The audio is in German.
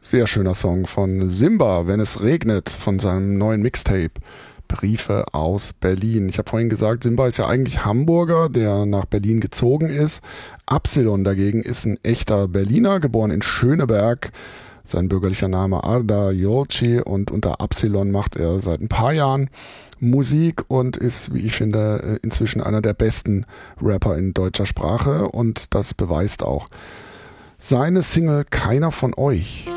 Sehr schöner Song von Simba, Wenn es regnet, von seinem neuen Mixtape Briefe aus Berlin. Ich habe vorhin gesagt, Simba ist ja eigentlich Hamburger, der nach Berlin gezogen ist. Absilon dagegen ist ein echter Berliner, geboren in Schöneberg. Sein bürgerlicher Name Arda Yorci, und unter Absilon macht er seit ein paar Jahren Musik und ist, wie ich finde, inzwischen einer der besten Rapper in deutscher Sprache, und das beweist auch seine Single Keiner von euch.